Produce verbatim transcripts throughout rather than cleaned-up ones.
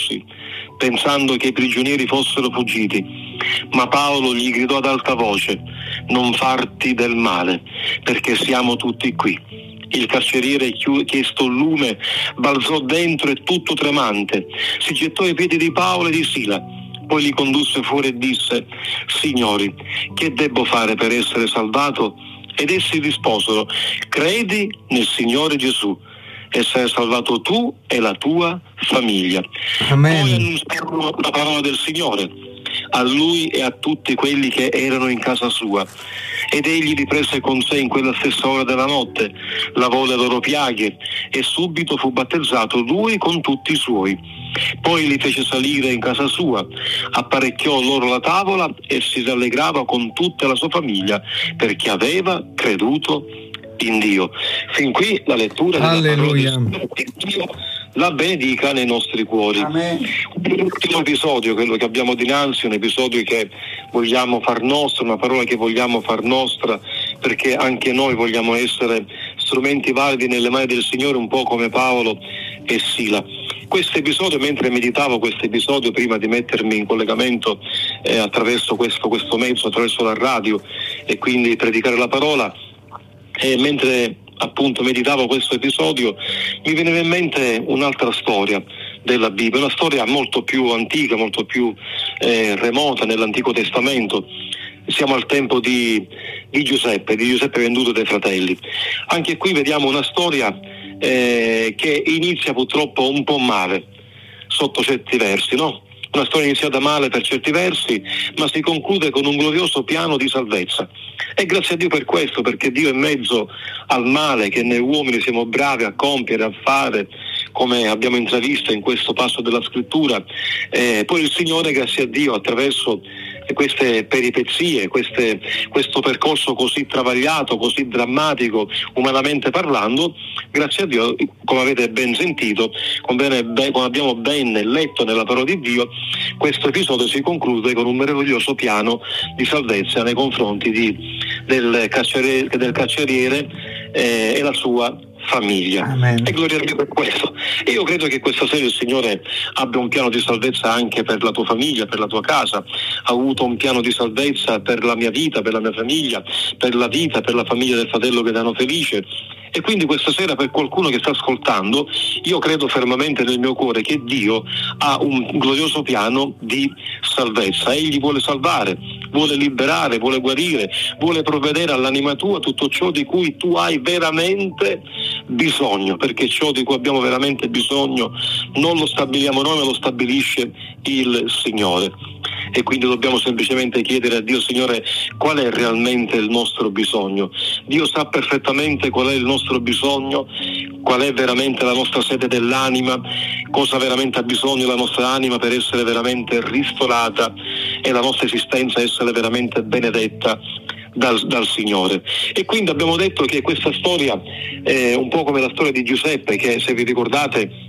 corsi, pensando che i prigionieri fossero fuggiti, ma Paolo gli gridò ad alta voce: non farti del male, perché siamo tutti qui. Il carceriere, chiesto il lume, balzò dentro e tutto tremante si gettò ai piedi di Paolo e di Sila, poi li condusse fuori e disse: signori, che debbo fare per essere salvato? Ed essi risposero: credi nel Signore Gesù e sei salvato tu e la tua famiglia. Amen. Poi annunziarono la parola del Signore a lui e a tutti quelli che erano in casa sua. Ed egli li prese con sé in quella stessa ora della notte, lavò le loro piaghe e subito fu battezzato lui con tutti i suoi. Poi li fece salire in casa sua, apparecchiò loro la tavola e si rallegrava con tutta la sua famiglia, perché aveva creduto in Dio. Fin qui la lettura della parola di Dio. La benedica nei nostri cuori. Amen. L'ultimo episodio, quello che abbiamo dinanzi, un episodio che vogliamo far nostro, una parola che vogliamo far nostra, perché anche noi vogliamo essere strumenti validi nelle mani del Signore, un po' come Paolo e Sila. Questo episodio, mentre meditavo questo episodio prima di mettermi in collegamento eh, attraverso questo, questo mezzo, attraverso la radio, e quindi predicare la parola, e mentre appunto meditavo questo episodio mi veniva in mente un'altra storia della Bibbia, una storia molto più antica, molto più eh, remota nell'Antico Testamento. Siamo al tempo di, di Giuseppe, di Giuseppe venduto dai fratelli. Anche qui vediamo una storia eh, che inizia purtroppo un po' male sotto certi versi, no? Una storia iniziata male per certi versi, ma si conclude con un glorioso piano di salvezza. E grazie a Dio per questo, perché Dio, in mezzo al male che noi uomini siamo bravi a compiere, a fare, come abbiamo intravisto in questo passo della scrittura, eh, poi il Signore, grazie a Dio, attraverso queste peripezie, queste, questo percorso così travagliato, così drammatico, umanamente parlando, grazie a Dio, come avete ben sentito, come, bene, come abbiamo ben letto nella parola di Dio, questo episodio si conclude con un meraviglioso piano di salvezza nei confronti di, del, carceriere, del carceriere eh, e la sua famiglia. Amen. E gloria a Dio per questo. E io credo che questa sera il Signore abbia un piano di salvezza anche per la tua famiglia, per la tua casa. Ha avuto un piano di salvezza per la mia vita, per la mia famiglia, per la vita, per la famiglia del fratello che danno felice. E quindi questa sera, per qualcuno che sta ascoltando, io credo fermamente nel mio cuore che Dio ha un glorioso piano di salvezza. Egli vuole salvare, vuole liberare, vuole guarire, vuole provvedere all'anima tua tutto ciò di cui tu hai veramente bisogno, perché ciò di cui abbiamo veramente bisogno non lo stabiliamo noi, ma lo stabilisce il Signore. E quindi dobbiamo semplicemente chiedere a Dio: Signore, qual è realmente il nostro bisogno? Dio sa perfettamente qual è il nostro bisogno, qual è veramente la nostra sete dell'anima, cosa veramente ha bisogno la nostra anima per essere veramente ristorata e la nostra esistenza essere veramente benedetta Dal, dal Signore. E quindi abbiamo detto che questa storia è un po' come la storia di Giuseppe, che, se vi ricordate,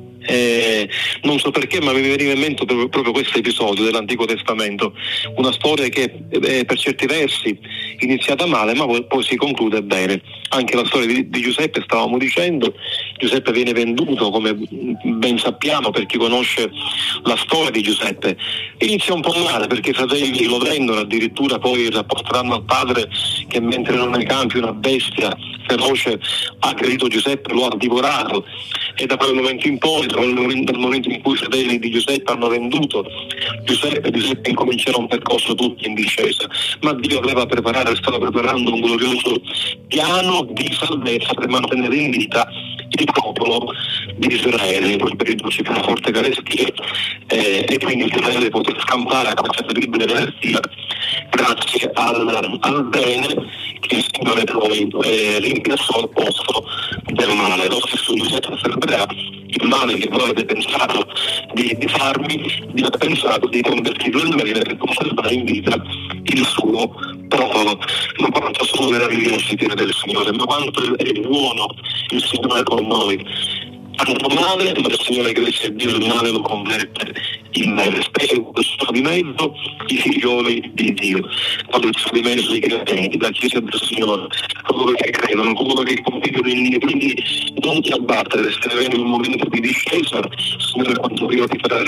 Eh, non so perché, ma mi veniva in mente proprio, proprio questo episodio dell'Antico Testamento, una storia che eh, per certi versi iniziata male, ma poi, poi si conclude bene. Anche la storia di, di Giuseppe, stavamo dicendo, Giuseppe viene venduto, come ben sappiamo per chi conosce la storia di Giuseppe. Inizia un po' male perché i fratelli lo vendono, addirittura poi rapporteranno al padre che mentre erano nei campi una bestia feroce ha aggredito Giuseppe, lo ha divorato, e da quel momento in poi, dal momento, dal momento in cui i fratelli di Giuseppe hanno venduto Giuseppe, Giuseppe incomincerà un percorso tutti in discesa, ma Dio aveva preparato e stava preparando un glorioso piano di salvezza per mantenere in vita il popolo di Israele. In quel periodo c'è una forte carestia eh, e quindi Israele poté scampare a questa terribile carestia grazie al, al bene che il Signore poi eh, rimpiazzò al posto del male. Lo stesso Giuseppe affermerà: il male che voi avete pensato di, di farmi, Dio ha pensato di convertirlo in bene per conservare in vita il suo popolo. Ma quanto sono meravigliosi i piani del Signore, ma quanto è buono il Signore con noi. Tanto male, ma il Signore, grazie a Dio, il male lo converte in bene. Specie questo di mezzo i figlioli di Dio, quando ci sono di mezzo i credenti, la Chiesa del Signore, coloro che credono, coloro che compiono in Dio. Quindi non ti abbattere, se ne viene un momento di discesa, Signore, quanto io ti farà